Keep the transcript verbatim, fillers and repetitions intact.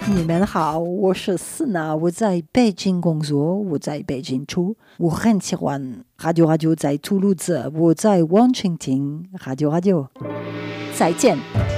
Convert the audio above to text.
你们好，我是思娜，我在北京工作，我在北京住，我很喜欢 Radio Radio 在图卢兹，我在 Washington Radio Radio，再见。